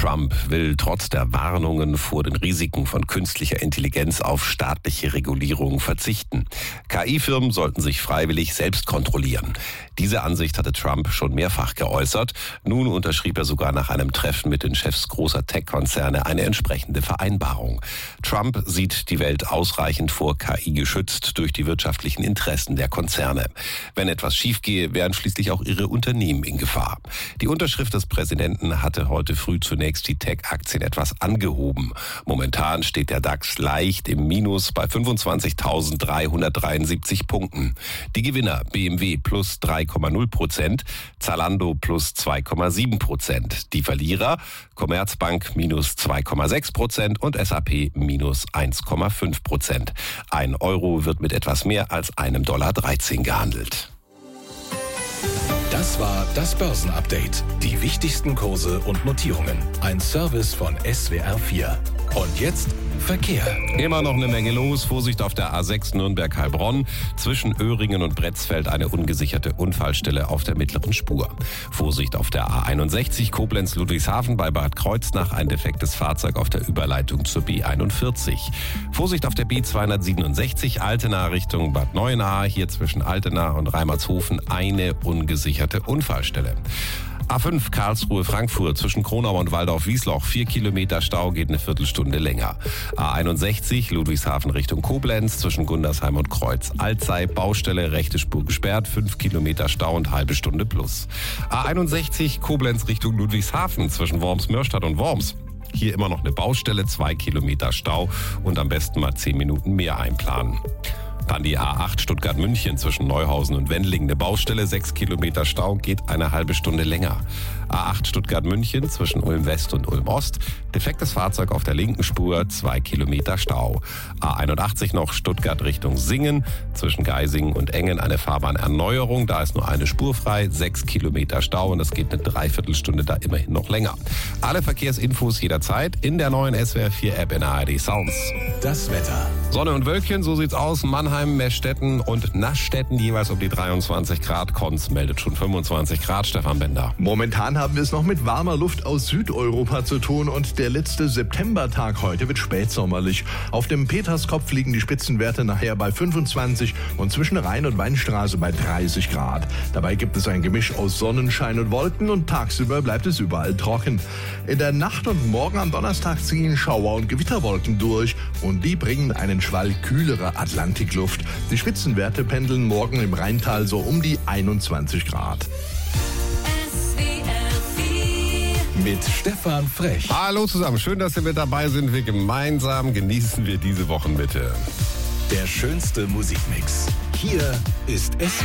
Trump will trotz der Warnungen vor den Risiken von künstlicher Intelligenz auf staatliche Regulierung verzichten. KI-Firmen sollten sich freiwillig selbst kontrollieren. Diese Ansicht hatte Trump schon mehrfach geäußert. Nun unterschrieb er sogar nach einem Treffen mit den Chefs großer Tech-Konzerne eine entsprechende Vereinbarung. Trump sieht die Welt ausreichend vor KI geschützt durch die wirtschaftlichen Interessen der Konzerne. Wenn etwas schiefgehe, wären schließlich auch ihre Unternehmen in Gefahr. Die Unterschrift des Präsidenten hatte heute früh zunächst die Tech-Aktien etwas angehoben. Momentan steht der DAX leicht im Minus bei 25.373 Punkten. Die Gewinner BMW plus 3,0%, Zalando plus 2,7%. Die Verlierer Commerzbank minus 2,6% und SAP minus 1,5%. Ein Euro wird mit etwas mehr als $1,13 gehandelt. Das war das Börsenupdate. Die wichtigsten Kurse und Notierungen. Ein Service von SWR4. Und jetzt Verkehr. Immer noch eine Menge los. Vorsicht auf der A6 Nürnberg-Heilbronn. Zwischen Öhringen und Bretzfeld eine ungesicherte Unfallstelle auf der mittleren Spur. Vorsicht auf der A61 Koblenz-Ludwigshafen bei Bad Kreuznach. Ein defektes Fahrzeug auf der Überleitung zur B41. Vorsicht auf der B267 Altena Richtung Bad Neuenahr. Hier zwischen Altena und Reimertshofen eine ungesicherte Unfallstelle. A5 Karlsruhe-Frankfurt zwischen Kronau und Waldorf-Wiesloch. 4 Kilometer Stau, geht eine Viertelstunde länger. A61 Ludwigshafen Richtung Koblenz zwischen Gundersheim und Kreuz Alzey. Baustelle, rechte Spur gesperrt. 5 Kilometer Stau und halbe Stunde plus. A61 Koblenz Richtung Ludwigshafen zwischen Worms-Mörstadt und Worms. Hier immer noch eine Baustelle, 2 Kilometer Stau und am besten mal 10 Minuten mehr einplanen. Dann die A8 Stuttgart-München zwischen Neuhausen und Wendling. Eine Baustelle, 6 Kilometer Stau, geht eine halbe Stunde länger. A8 Stuttgart-München zwischen Ulm-West und Ulm-Ost. Defektes Fahrzeug auf der linken Spur, 2 Kilometer Stau. A81 noch Stuttgart Richtung Singen. Zwischen Geisingen und Engen eine Fahrbahnerneuerung. Da ist nur eine Spur frei, 6 Kilometer Stau und es geht eine Dreiviertelstunde da immerhin noch länger. Alle Verkehrsinfos jederzeit in der neuen SWR4-App in ARD Sounds. Das Wetter. Sonne und Wölkchen, so sieht's aus. Mannheim, Meßstetten und Nassstetten jeweils um die 23 Grad. Konz meldet schon 25 Grad. Stefan Bender. Momentan haben wir es noch mit warmer Luft aus Südeuropa zu tun und der letzte Septembertag heute wird spätsommerlich. Auf dem Peterskopf liegen die Spitzenwerte nachher bei 25 und zwischen Rhein- und Weinstraße bei 30 Grad. Dabei gibt es ein Gemisch aus Sonnenschein und Wolken und tagsüber bleibt es überall trocken. In der Nacht und morgen am Donnerstag ziehen Schauer- und Gewitterwolken durch und die bringen einen Schwall kühlerer Atlantikluft. Die Spitzenwerte pendeln morgen im Rheintal so um die 21 Grad. Mit Stefan Frech. Hallo zusammen, schön, dass Sie mit dabei sind. Wir gemeinsam genießen wir diese Wochenmitte. Der schönste Musikmix. Hier ist SWR.